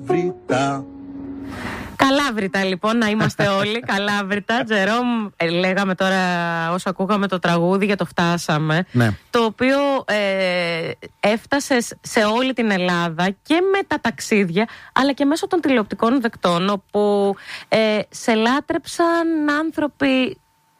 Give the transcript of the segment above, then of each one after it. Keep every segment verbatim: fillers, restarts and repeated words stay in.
Βρήτα. Καλάβρητα λοιπόν, να είμαστε όλοι καλάβρητα. Τζερόμ, ε, λέγαμε τώρα όσο ακούγαμε το τραγούδι για το φτάσαμε, ναι. Το οποίο ε, έφτασε σε όλη την Ελλάδα και με τα ταξίδια, αλλά και μέσω των τηλεοπτικών δεκτών, όπου ε, σε λάτρεψαν άνθρωποι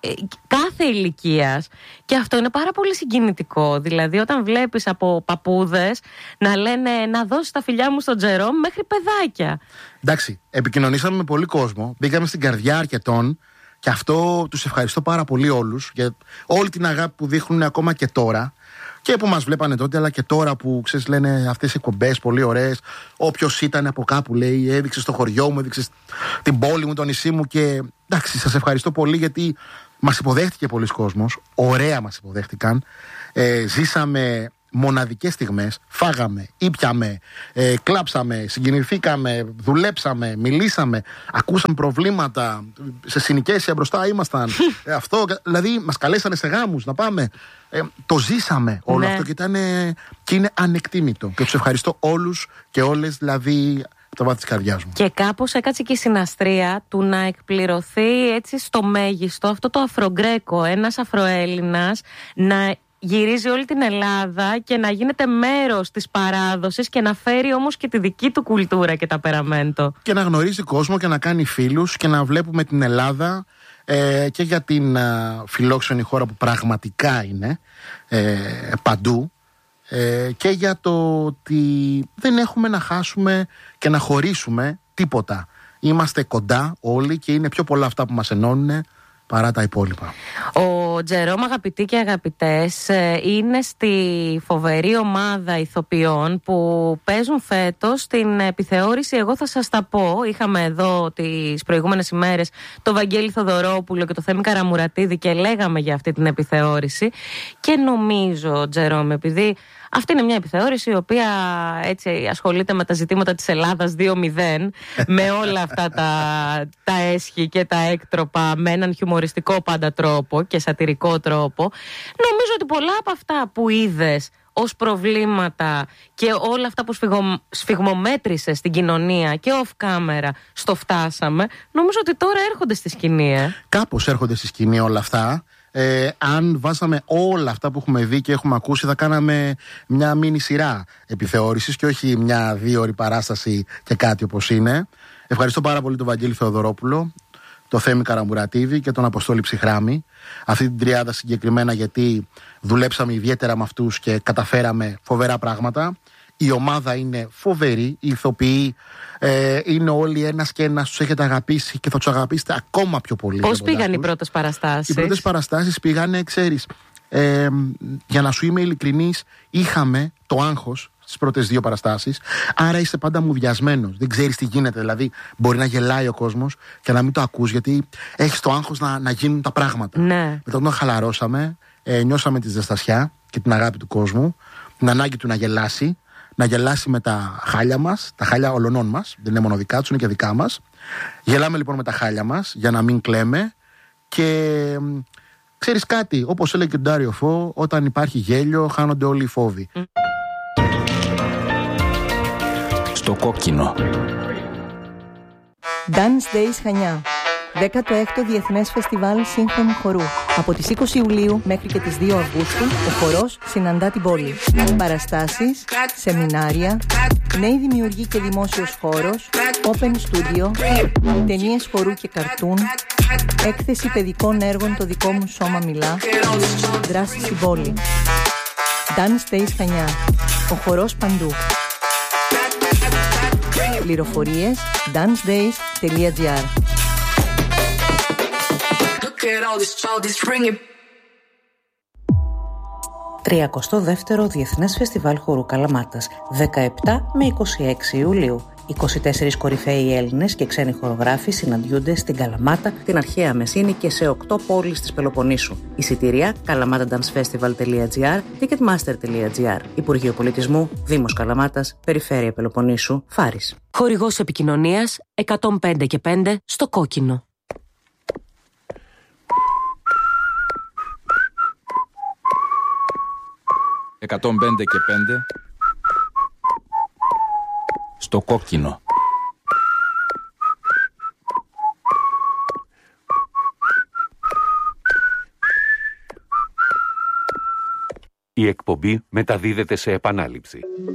κάθε ηλικίας. Και αυτό είναι πάρα πολύ συγκινητικό. Δηλαδή, όταν βλέπεις από παππούδες να λένε να δώσεις τα φιλιά μου στον Τζερόμ, μέχρι παιδάκια. Εντάξει, επικοινωνήσαμε με πολύ κόσμο. Μπήκαμε στην καρδιά αρκετών. Και αυτό τους ευχαριστώ πάρα πολύ όλους για όλη την αγάπη που δείχνουν ακόμα και τώρα. Και που μας βλέπανε τότε, αλλά και τώρα που ξέρεις, λένε αυτές οι εκπομπές πολύ ωραίες. Όποιος ήταν από κάπου, λέει, έδειξε στο χωριό μου, έδειξε την πόλη μου, το νησί μου. Και εντάξει, σας ευχαριστώ πολύ γιατί μας υποδέχτηκε πολλοί κόσμος. Ωραία μας υποδέχτηκαν. Ε, ζήσαμε μοναδικές στιγμές. Φάγαμε, ήπιαμε, ε, κλάψαμε, συγκινηθήκαμε, δουλέψαμε, μιλήσαμε, ακούσαμε προβλήματα. Σε συνοικέσια μπροστά ήμασταν. ε, αυτό, δηλαδή, μας καλέσανε σε γάμους να πάμε. Ε, το ζήσαμε όλο ναι. αυτό και, ήταν, και είναι ανεκτήμητο. Και τους ευχαριστώ όλους και όλες, δηλαδή, από το βάθος της καρδιάς μου. Και κάπως έκατσε και η συναστρία του να εκπληρωθεί έτσι στο μέγιστο αυτό το Αφρογκρέκο. Ένας Αφροέλληνας να γυρίζει όλη την Ελλάδα και να γίνεται μέρος της παράδοσης και να φέρει όμως και τη δική του κουλτούρα και ταπεραμέντο. Και να γνωρίζει κόσμο και να κάνει φίλους και να βλέπουμε την Ελλάδα ε, και για την ε, φιλόξενη χώρα που πραγματικά είναι ε, παντού ε, και για το ότι δεν έχουμε να χάσουμε και να χωρίσουμε τίποτα. Είμαστε κοντά όλοι και είναι πιο πολλά αυτά που μας ενώνουν παρά τα υπόλοιπα. Ο Τζερόμ, αγαπητοί και αγαπητές, είναι στη φοβερή ομάδα ηθοποιών που παίζουν φέτος την επιθεώρηση «Εγώ θα σας τα πω». Είχαμε εδώ τις προηγούμενες ημέρες το Βαγγέλη Θοδωρόπουλο και το Θέμη Καραμουρατίδη και λέγαμε για αυτή την επιθεώρηση. Και νομίζω, Τζερόμ, επειδή αυτή είναι μια επιθεώρηση η οποία έτσι ασχολείται με τα ζητήματα της Ελλάδας δύο μηδέν, με όλα αυτά τα, τα έσχη και τα έκτροπα, με έναν χιουμοριστικό πάντα τρόπο και σατιρικό τρόπο. Νομίζω ότι πολλά από αυτά που είδες ως προβλήματα και όλα αυτά που σφιγμο, σφιγμομέτρησες στην κοινωνία και off camera στο φτάσαμε, νομίζω ότι τώρα έρχονται στη σκηνή. Ε. Κάπως έρχονται στη σκηνή όλα αυτά. Ε, αν βάζαμε όλα αυτά που έχουμε δει και έχουμε ακούσει, θα κάναμε μια μίνι σειρά επιθεώρησης και όχι μια δύο ώρη παράσταση και κάτι όπως είναι. Ευχαριστώ πάρα πολύ τον Βαγγέλη Θεοδωρόπουλο, τον Θέμη Καραμουρατίδη και τον Αποστόλη Ψυχράμη. Αυτή την τριάδα συγκεκριμένα, γιατί δουλέψαμε ιδιαίτερα με αυτούς και καταφέραμε φοβερά πράγματα. Η ομάδα είναι φοβερή, οι ηθοποιοί ε, είναι όλοι ένας και ένας, τους έχετε αγαπήσει και θα τους αγαπήσετε ακόμα πιο πολύ. Πώς πήγαν οι πρώτες παραστάσεις? Οι πρώτες παραστάσεις πήγανε, ξέρεις, ε, για να σου είμαι ειλικρινής, είχαμε το άγχος στις πρώτες δύο παραστάσεις, άρα είσαι πάντα μουδιασμένος, δεν ξέρεις τι γίνεται, δηλαδή μπορεί να γελάει ο κόσμος και να μην το ακούς γιατί έχεις το άγχος να, να γίνουν τα πράγματα. Ναι. Μετά όταν χαλαρώσαμε, ε, νιώσαμε τη ζεστασιά και την αγάπη του κόσμου, την ανάγκη του να γελάσει, να γελάσει με τα χάλια μας, τα χάλια ολονών μας, δεν είναι μόνο δικά τους, είναι και δικά μας. Γελάμε λοιπόν με τα χάλια μας για να μην κλαίμε και ξέρεις κάτι, όπως έλεγε και ο Ντάριο Φω, όταν υπάρχει γέλιο χάνονται όλοι οι φόβοι. Mm. Στο κόκκινο. Dance Days Χανιά. δέκατο έκτο Διεθνές Φεστιβάλ Σύγχρονου Χορού. Από τις είκοσι Ιουλίου μέχρι και τις δύο Αυγούστου, ο χορός συναντά την πόλη. Παραστάσεις, σεμινάρια, νέοι δημιουργοί και δημόσιος χώρος, open studio, ταινίες χορού και καρτούν, έκθεση παιδικών έργων «Το δικό μου σώμα μιλά», δράση στην πόλη. Dance Days Χανιά. Ο χορός παντού. Πληροφορίες dance days τελεία gr. τριακοστό δεύτερο Διεθνές Φεστιβάλ Χορού Καλαμάτας, δεκαεπτά με είκοσι έξι Ιουλίου. είκοσι τέσσερις κορυφαίοι Έλληνες και ξένοι χορογράφοι συναντιούνται στην Καλαμάτα, την αρχαία Μεσίνη και σε οκτώ πόλεις της Πελοποννήσου. Εισιτήρια καλαμάταντανσφεστιβάλ τελεία gr, ticketmaster τελεία gr. Υπουργείο Πολιτισμού, Δήμος Καλαμάτας, Περιφέρεια Πελοποννήσου, Φάρης. Χορηγός επικοινωνίας εκατόν πέντε και πέντε στο κόκκινο. εκατόν πέντε και πέντε στο κόκκινο. Η εκπομπή μεταδίδεται σε επανάληψη.